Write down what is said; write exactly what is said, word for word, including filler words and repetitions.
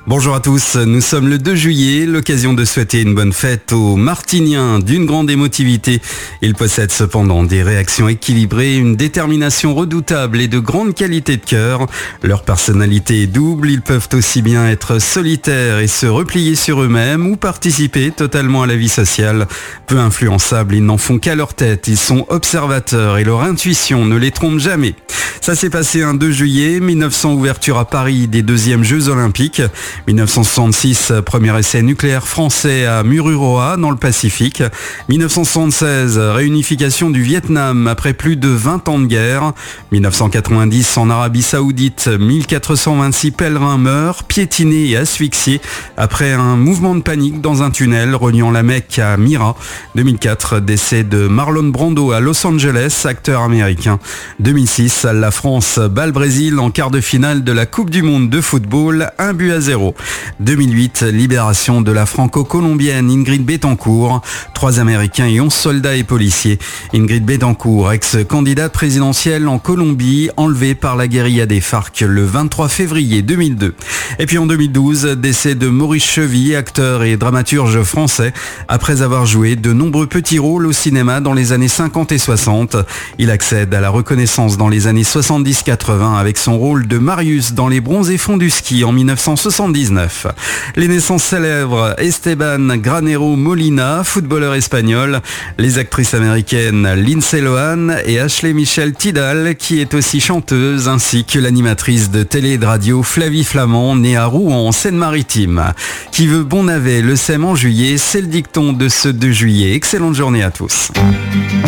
Bonjour à tous, nous sommes le deux juillet, l'occasion de souhaiter une bonne fête aux Martiniens d'une grande émotivité. Ils possèdent cependant des réactions équilibrées, une détermination redoutable et de grande qualité de cœur. Leur personnalité est double, ils peuvent aussi bien être solitaires et se replier sur eux-mêmes ou participer totalement à la vie sociale. Peu influençables, ils n'en font qu'à leur tête, ils sont observateurs et leur intuition ne les trompe jamais. Ça s'est passé un deux juillet, mille neuf cents ouverture à Paris des deuxièmes Jeux Olympiques. mille neuf cent soixante-six, premier essai nucléaire français à Mururoa dans le Pacifique. mille neuf cent soixante-seize, réunification du Vietnam après plus de vingt ans de guerre. mille neuf cent quatre-vingt-dix, en Arabie Saoudite, mille quatre cent vingt-six pèlerins meurent, piétinés et asphyxiés après un mouvement de panique dans un tunnel reliant la Mecque à Myra. deux mille quatre, décès de Marlon Brando à Los Angeles, acteur américain. deux mille six, la France bat le Brésil en quart de finale de la Coupe du Monde de football, un but à zéro. deux mille huit, libération de la franco-colombienne Ingrid Betancourt. Trois Américains et onze soldats et policiers. Ingrid Betancourt, ex-candidate présidentielle en Colombie, enlevée par la guérilla des FARC le vingt-trois février deux mille deux. Et puis en deux mille douze, décès de Maurice Chevy, acteur et dramaturge français. Après avoir joué de nombreux petits rôles au cinéma dans les années cinquante et soixante, il accède à la reconnaissance dans les années soixante-dix quatre-vingt avec son rôle de Marius dans Les Bronzés fonds du ski en mille neuf cent soixante-dix-neuf. Les naissances célèbres: Esteban Granero Molina, footballeur espagnol, les actrices américaines Lindsay Lohan et Ashley Michelle Tidal, qui est aussi chanteuse, ainsi que l'animatrice de télé et de radio Flavie Flament, née à Rouen en Seine-Maritime. Qui veut bon navet le sème en juillet, c'est le dicton de ce deux juillet. Excellente journée à tous.